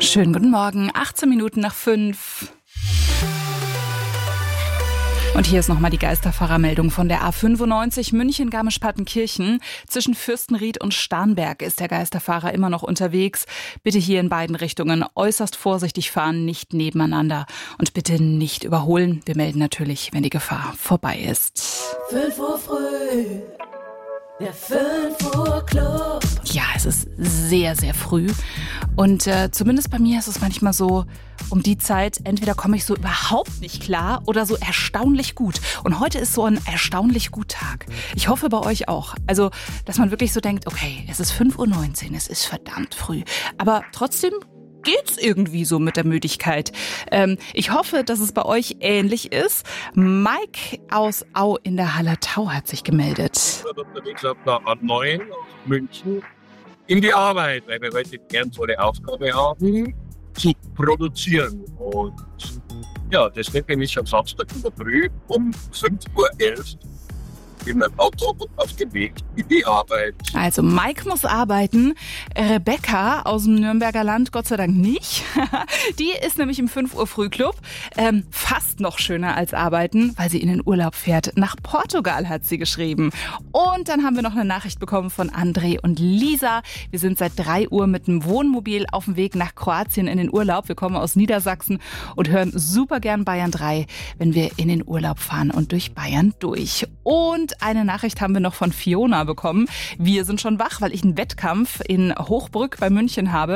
Schönen guten Morgen, 18 Minuten nach 5. Und hier ist nochmal die Geisterfahrermeldung von der A95 München-Garmisch-Partenkirchen. Zwischen Fürstenried und Starnberg ist der Geisterfahrer immer noch unterwegs. Bitte hier in beiden Richtungen äußerst vorsichtig fahren, nicht nebeneinander. Und bitte nicht überholen. Wir melden natürlich, wenn die Gefahr vorbei ist. 5 Uhr früh, der 5 Uhr Club. Ja, es ist sehr, sehr früh. Und zumindest bei mir ist es manchmal so, um die Zeit, entweder komme ich so überhaupt nicht klar oder so erstaunlich gut. Und heute ist so ein erstaunlich gut Tag. Ich hoffe bei euch auch. Also, dass man wirklich so denkt, okay, es ist 5:19 Uhr, es ist verdammt früh. Aber trotzdem geht's irgendwie so mit der Müdigkeit. Ich hoffe, dass es bei euch ähnlich ist. Mike aus Au in der Hallertau hat sich gemeldet. Ich glaube, nach A9 aus München in die Arbeit, weil wir heute gern so eine Aufgabe haben, zu produzieren. Und ja, deswegen bin ich am Samstag in der Früh um 5:11 Uhr in meinem Auto und auf dem Weg in die Arbeit. Also Mike muss arbeiten, Rebecca aus dem Nürnberger Land Gott sei Dank nicht. Die ist nämlich im 5 Uhr Frühclub. Fast noch schöner als arbeiten, weil sie in den Urlaub fährt. Nach Portugal hat sie geschrieben. Und dann haben wir noch eine Nachricht bekommen von André und Lisa. Wir sind seit 3 Uhr mit dem Wohnmobil auf dem Weg nach Kroatien in den Urlaub. Wir kommen aus Niedersachsen und hören super gern Bayern 3, wenn wir in den Urlaub fahren und durch Bayern durch. Und eine Nachricht haben wir noch von Fiona bekommen. Wir sind schon wach, weil ich einen Wettkampf in Hochbrück bei München habe.